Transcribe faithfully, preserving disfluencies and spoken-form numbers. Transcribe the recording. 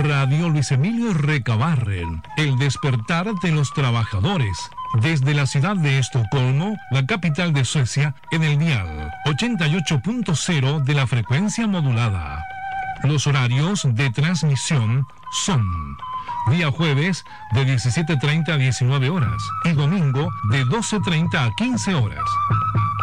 Radio Luis Emilio Recabarren, el despertar de los trabajadores. Desde la ciudad de Estocolmo, la capital de Suecia, en el dial ochenta y ocho punto cero de la frecuencia modulada. Los horarios de transmisión son día jueves de diecisiete treinta a diecinueve horas y domingo de doce treinta a quince horas.